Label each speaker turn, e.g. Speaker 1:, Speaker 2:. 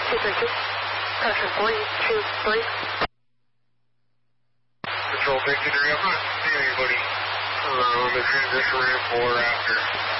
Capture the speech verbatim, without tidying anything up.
Speaker 1: two three two. Caution four two three.
Speaker 2: Control fifty-three, I'm not seeing anybody uh, on the transition ramp or after.